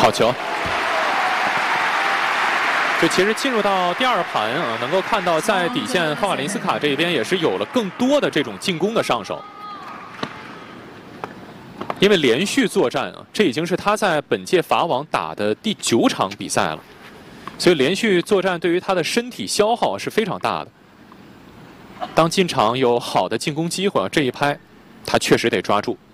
好球！就其实进入到第二盘啊，能够看到在底线霍瓦林斯卡这边也是有了更多的这种进攻的上手。因为连续作战啊，这已经是他在本届法网打的第9场比赛了，所以连续作战对于他的身体消耗是非常大的。当进场有好的进攻机会，这一拍他确实得抓住。